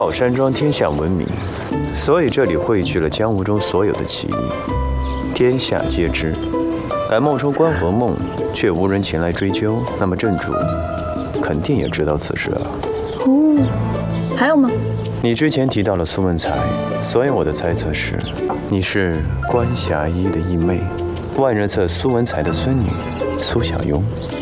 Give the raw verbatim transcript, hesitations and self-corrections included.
宝山庄天下闻名，所以这里汇聚了江湖中所有的奇异，天下皆知。敢冒充关和梦，却无人前来追究，那么镇主肯定也知道此事啊。 哦，还有吗？ 你之前提到了苏文才，所以我的猜测是，你是关霞衣的义妹，万人册苏文才的孙女苏小庸。